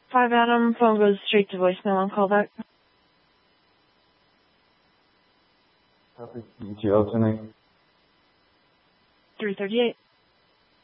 5 Adam, phone goes straight to voicemail on callback. Copy. ETL tonight. 338.